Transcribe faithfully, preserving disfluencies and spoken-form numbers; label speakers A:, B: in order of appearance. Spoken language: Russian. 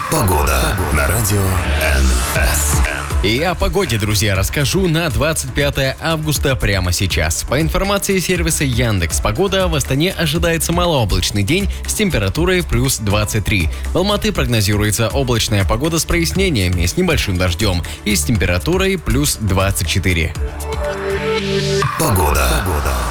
A: Погода на радио эн эс.
B: И о погоде, друзья, расскажу на двадцать пятое августа прямо сейчас. По информации сервиса Яндекс.Погода, в Астане ожидается малооблачный день с температурой плюс двадцать три. В Алматы прогнозируется облачная погода с прояснениями, с небольшим дождем и с температурой плюс двадцать четыре.
A: Погода. Погода.